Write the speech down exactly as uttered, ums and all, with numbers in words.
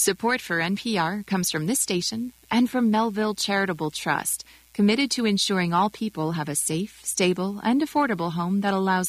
Support for N P R comes from this station and from Melville Charitable Trust, committed to ensuring all people have a safe, stable, and affordable home that allows